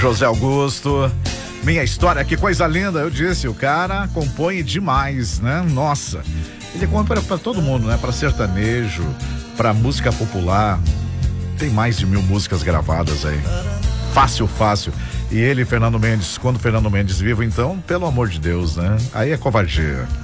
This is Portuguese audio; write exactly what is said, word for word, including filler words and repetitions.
José Augusto, minha história, que coisa linda, eu disse, o cara compõe demais, né? Nossa, ele compõe pra todo mundo, né? Pra sertanejo, pra música popular, tem mais de mil músicas gravadas aí, fácil, fácil. E ele, Fernando Mendes, quando Fernando Mendes vivo, então, pelo amor de Deus, né? Aí é covardia.